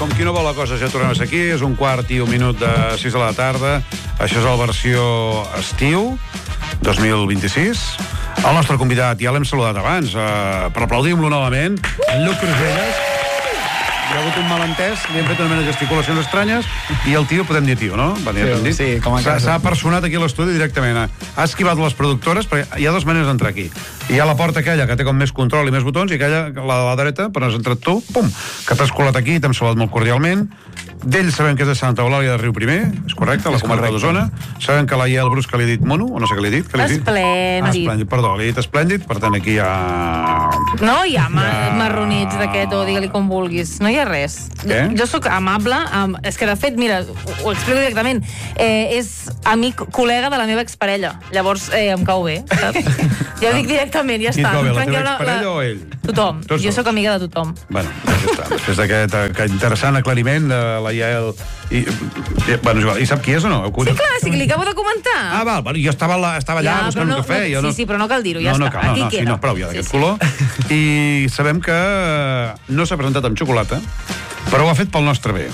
com qui no vol la cosa, ja tornem a ser aquí. És 1:15 de 6 de la tarda. Això és la versió estiu 2026. El nostre convidat, ja l'hem saludat abans, per aplaudir-lo novament, en Lluc Cruselles. Hi ha hagut un malentès, li hem fet una mena de gesticulacions estranyes, i el tio, podem dir tio, no? Sí, com a casa. S'ha personat aquí a l'estudi directament. Ha esquivat les productores, perquè hi ha dues maneres d'entrar aquí. Hi ha la porta aquella, que té com més control i més botons, i aquella, la de la dreta, per on has entrat tu, pum, que t'has colat aquí i t'hem saludat molt cordialment. D'ell sabem que és de Santa Eulàlia de Riu Primer, és correcte, la comarca d'Osona. Sabem que la Iel Brusca li ha dit mono, o no sé què li ha dit. Esplèndid. Perdó, li ha dit esplèndid, per tant aquí hi ha... No hi ha marronits d'aquest, o digue-li com vulguis. No hi ha res. Què? Jo sóc amable, és que de fet, mira, ho explico directament, és amic, col·lega de la meva exparella. Llavors em cau bé, saps? Ja ho dic directament, ja Qui està. et cau bé, la teva exparella o ell? Tothom. Jo sóc amiga de tothom. Bueno, ja està. Després d'aquest interessant aclariment de la Iael... Bueno, i sap qui és o no? Sí, clar, sí que li acabo de comentar. Ah, val, jo estava allà buscant un cafè. Sí, però no cal dir-ho, ja està. Aquí queda. No, prou ja d'aquest color. I sabem que no s'ha presentat amb xocolata, però ho ha fet pel nostre bé.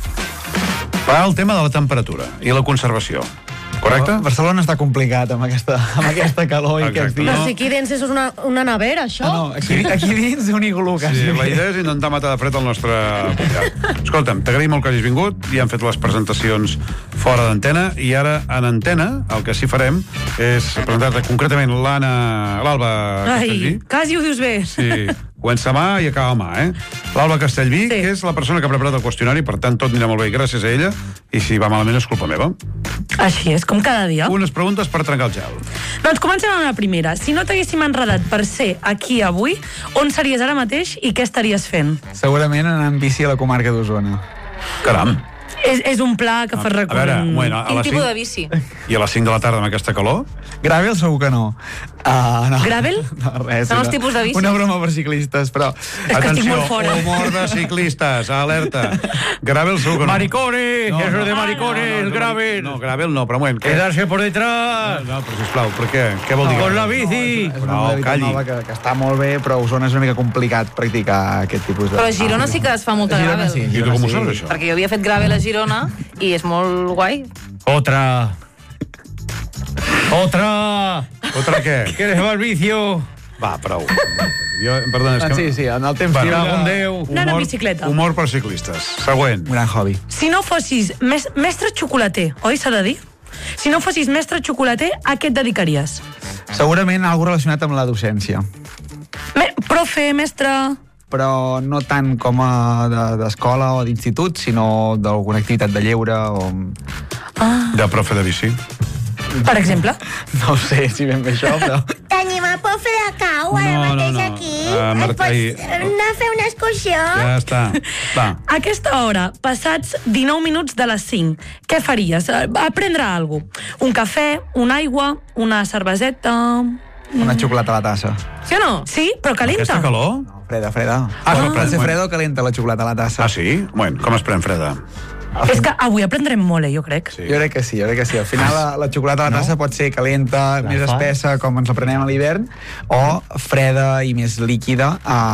Va el tema de la temperatura i la conservació. Correcte? Barcelona està complicat amb aquesta calor i aquests dies. Però si aquí dins és una nevera, això. No, aquí dins un iglú, quasi. Sí, la idea és intentar matar de fred el nostre convidat. Escolta'm, t'agraïm molt que hagis vingut, ja hem fet les presentacions fora d'antena, i ara en antena el que sí farem és presentar-te concretament l'Alba Castellví. Quasi ho dius bé. Sí, comença mà i acaba mà, L'Alba Castellví, que és la persona que ha preparat el qüestionari, per tant, tot anirà molt bé gràcies a ella, i si va malament és culpa meva. Així és, com cada dia. Unes preguntes per trencar el gel. Doncs comencem amb la primera. Si no t'haguéssim enredat per ser aquí avui, on series ara mateix i què estaries fent? Segurament anar amb bici a la comarca d'Osona. Caram. És un pla que fas recurrent. Quin tipus de bici? I a les 5 de la tarda amb aquesta calor? Gravel segur que no. No. Gravel? No, res. Són els tipus de bicis? Una broma per ciclistes, però... És que estic molt fora. Humor de ciclistes, alerta. Gravel segur que no. Maricones, eso de maricones, gravel. No, gravel no, però un moment. Quedarse por detrás. No, però sisplau, per què? Què vol dir? Con la bici. És una modalitat nova que està molt bé, però a Osona és una mica complicat practicar aquest tipus de... Però a Girona sí que es fa molta Girona gravel. sí. I tu com ho saps, això? Perquè jo havia fet gravel a Girona i és molt guai. Otra. Otra què? ¿Quieres llevar vicio? Va, prou. Perdona, és que... Sí, en el temps Bueno, lliure... algun Déu. Anar en bicicleta. Humor per ciclistes. Següent. Un gran hobby. Si no fossis mestre xocolater, oi s'ha de dir? Si no fossis mestre xocolater, a què et dedicaries? Segurament algo relacionat amb la docència. Profe, mestre... Però no tant com a d'escola o d'institut, sinó d'alguna activitat de lleure o... De profe de bici. Per exemple? No sé si ben bé això, però... Tenim el profe de cau ara mateix aquí. Marta, Pots anar a fer una excursió? Ja està. Va. A aquesta hora, passats 19 minuts de les 5, què faries? Aprendre alguna cosa. Un cafè, una aigua, una cerveseta... Una xocolata a la tassa. Sí o no? Sí, però calenta. Aquesta calor? No, freda. se'l pren, Pot ser bueno. freda o calenta la xocolata a la tassa. Ah, sí? Bueno, com es pren freda? És que avui aprendrem molt, jo crec. Sí. Jo crec que sí. Al final la xocolata a la tassa pot ser calenta, més espessa, com ens la prenem a l'hivern, o freda i més líquida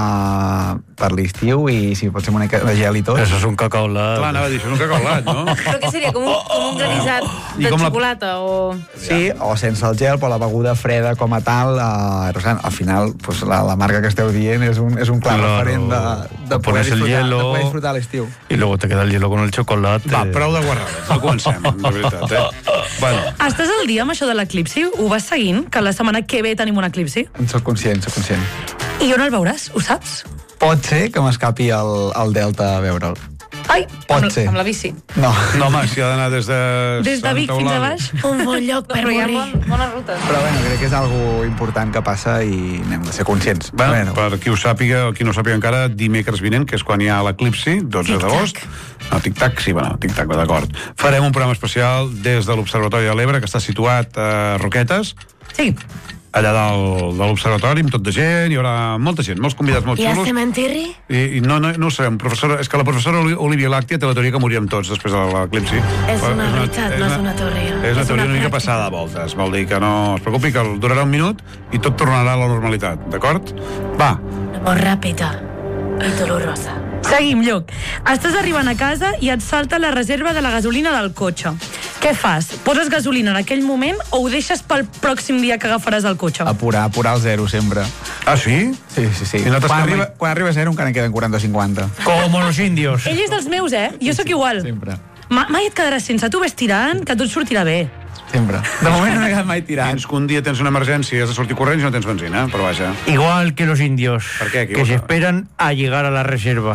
per l'estiu, i si pot ser una mica de gel i tot. Eso es un cacaolat. Clar, anava a dir, això és un cacaolat, no? Però què seria? Com un granissat I de com la- xocolata? Sí, o sense el gel, però la beguda freda com a tal, al final, pues, la marca que esteu dient és un clar Claro. referent de poder Pones el hielo. disfrutar l'estiu. Y luego te queda el hielo con el chocolate. Va, prou de guarrades, no comencem, de veritat, Bueno, Estàs al dia amb això de l'eclipsi? Ho vas seguint? Que la setmana que ve tenim un eclipsi? En soc conscient. I on el veuràs? Ho saps? Pot ser que m'escapi el Delta a veure'l. Ai, Pot ser. Amb la bici. No. no, home, si ha d'anar des de... des de Vic Santa fins a Eulàlia. baix, un bon lloc per Però hi ha morir. bones rutes. Però bueno, crec que és algo important que passa i n'hem de ser conscients. Bueno, per qui ho sàpiga o qui no ho sàpiga encara, dimecres vinent, que és quan hi ha l'eclipsi, 12 d'agost. No, tic-tac, sí, bueno, tic-tac, d'acord. Farem un programa especial des de l'Observatori de l'Ebre, que està situat a Roquetes, Sí. allà dalt de l'Observatori, amb tot de gent, hi haurà molta gent, molts convidats molt I al xulos. cementiri? I no ho sabem, professora, és que la professora Olivia Làctia té la teoria que moríem tots després de l'eclipsi. És una veritat, no és una teoria. És una teoria una mica passada de voltes, vol dir que no es preocupi, que durarà un minut i tot tornarà a la normalitat, d'acord? Va. Molt ràpida i dolorosa. Seguim, Lluc. Estàs arribant a casa i et salta la reserva de la gasolina del cotxe. Què fas? Poses gasolina en aquell moment o ho deixes pel pròxim dia que agafaràs el cotxe? Apurar al zero, sempre. Ah, sí? Sí. I notes que Quan arriba a zero encara en queden 40 o 50. Como los indios. Ell és dels meus, Jo sóc igual. Sempre. Mai et quedaràs sense. Tu ves tirant, que tot sortirà bé. Sempre. De moment no m'he quedat mai tirant. Fins que un dia tens una emergència i has de sortir corrents i no tens benzina, però vaja. Igual que los indios. ¿Por qué? ¿Qué Que se cosa? esperan a llegar a la reserva.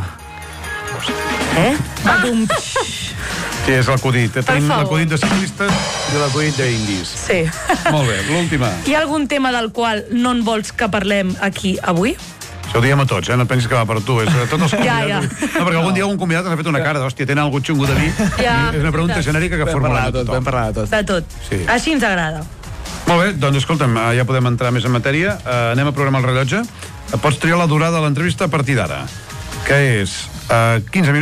Sí, és l'acudit. Tenim favor. l'acudit de ciclistes i l'acudit d'indis. Sí. Molt bé, l'última. Hi ha algun tema del qual no en vols que parlem aquí avui? Això ho diem a tots, no et pensis que va per tu. És a tots els convidats. Ja. No, perquè algun dia un convidat ens ha fet una cara d'hòstia, tenen algú xungo de dir. Ja. És una pregunta genèrica que formulem a Vam tothom. parlar de tot. De tot. Sí. Així ens agrada. Molt bé, doncs escolta'm, ja podem entrar més en matèria. Anem a programar el rellotge. Pots triar la durada de l'entrevista a partir d'ara, que és 15 minuts.